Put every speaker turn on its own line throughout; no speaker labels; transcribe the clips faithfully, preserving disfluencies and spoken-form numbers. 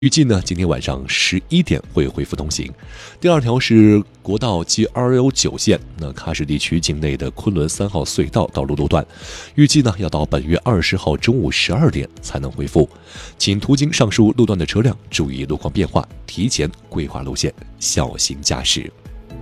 预计呢，今天晚上十一点会恢复通行。第二条是国道 G 二一九 线，那喀什地区境内的昆仑三号隧道道路路段，预计呢要到本月二十号中午十二点才能恢复。请途经上述路段的车辆注意路况变化，提前规划路线，小心驾驶。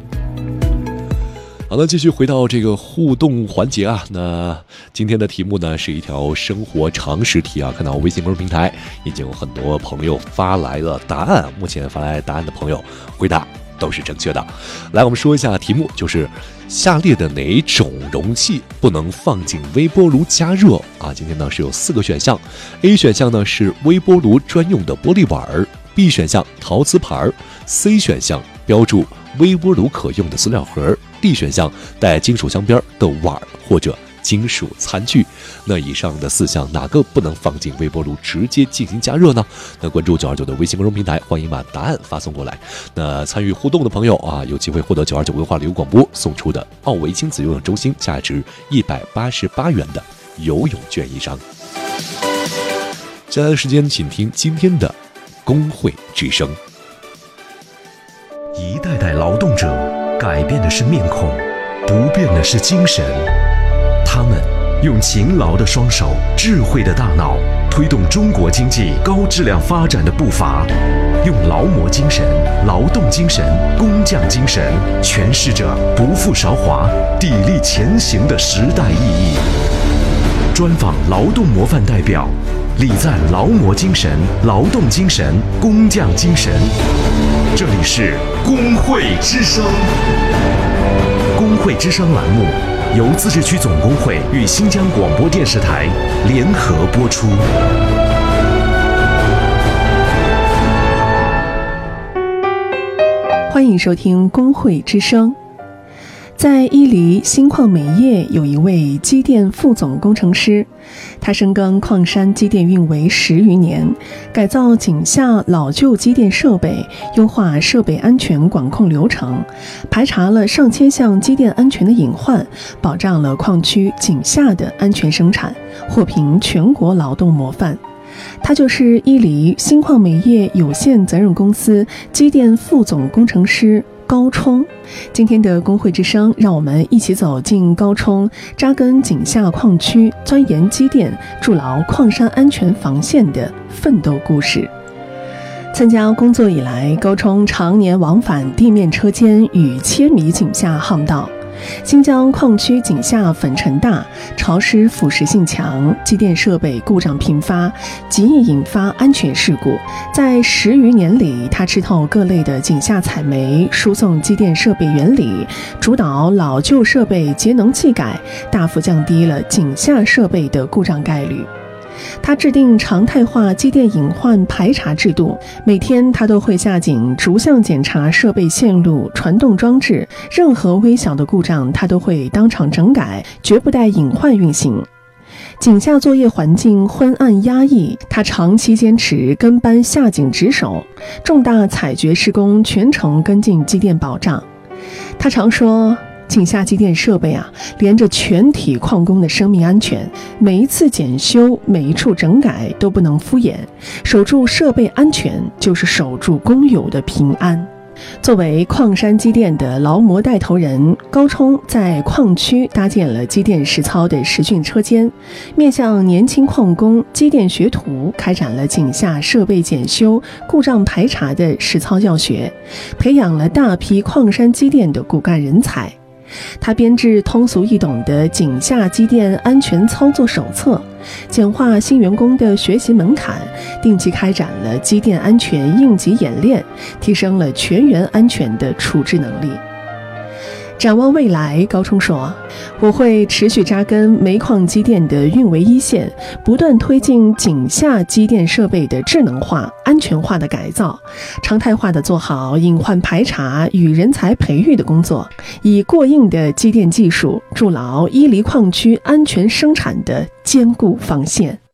好了，继续回到这个互动环节啊。那今天的题目呢是一条生活常识题啊。看到微信公众平台已经有很多朋友发来了答案，目前发来答案的朋友回答都是正确的。来，我们说一下题目，就是下列的哪种容器不能放进微波炉加热啊？今天呢是有四个选项 ，A 选项呢是微波炉专用的玻璃碗 ，B 选项陶瓷盘 ，C 选项标注微波炉可用的塑料盒。D 选项带金属镶边的碗或者金属餐具。那以上的四项哪个不能放进微波炉直接进行加热呢？那关注九二九的微信公众平台，欢迎把答案发送过来。那参与互动的朋友啊，有机会获得九二九文化旅游广播送出的奥维亲子游泳中心价值一百八十八元的游泳券一张。接下来的时间，请听今天的工会之声。
一代代劳动者改变的是面孔，不变的是精神。他们用勤劳的双手、智慧的大脑，推动中国经济高质量发展的步伐。用劳模精神、劳动精神、工匠精神，诠释着不负韶华、砥砺前行的时代意义。专访劳动模范代表，礼赞劳模精神、劳动精神、工匠精神。这里是工会之声。工会之声栏目由自治区总工会与新疆广播电视台联合播出。
欢迎收听工会之声。在伊犁新矿煤业有一位机电副总工程师，他深耕矿山机电运维十余年，改造井下老旧机电设备，优化设备安全管控流程，排查了上千项机电安全的隐患，保障了矿区井下的安全生产，获评全国劳动模范。他就是伊犁新矿煤业有限责任公司机电副总工程师高冲。今天的工会之声，让我们一起走进高冲扎根井下矿区、钻研机电、筑牢矿山安全防线的奋斗故事。参加工作以来，高冲常年往返地面车间与千米井下巷道。新疆矿区井下粉尘大，潮湿腐蚀性强，机电设备故障频发，极易引发安全事故。在十余年里，他吃透各类的井下采煤、输送机电设备原理，主导老旧设备节能技改，大幅降低了井下设备的故障概率。他制定常态化机电隐患排查制度，每天他都会下井逐项检查设备线路、传动装置，任何微小的故障他都会当场整改，绝不带隐患运行。井下作业环境昏暗压抑，他长期坚持跟班下井值守，重大采掘施工全程跟进机电保障。他常说，井下机电设备啊，连着全体矿工的生命安全，每一次检修、每一处整改都不能敷衍，守住设备安全就是守住工友的平安。作为矿山机电的劳模带头人，高冲在矿区搭建了机电实操的实训车间，面向年轻矿工、机电学徒开展了井下设备检修、故障排查的实操教学，培养了大批矿山机电的骨干人才。他编制通俗易懂的井下机电安全操作手册，简化新员工的学习门槛，定期开展了机电安全应急演练，提升了全员安全的处置能力。展望未来，高冲说，我会持续扎根煤矿机电的运维一线，不断推进井下机电设备的智能化、安全化的改造，常态化的做好隐患排查与人才培育的工作，以过硬的机电技术筑牢伊犁矿区安全生产的坚固防线。